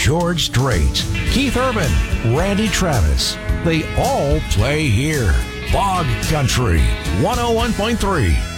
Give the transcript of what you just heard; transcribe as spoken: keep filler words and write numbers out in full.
George Strait, Keith Urban, Randy Travis. They all play here. Fog Country, one oh one point three.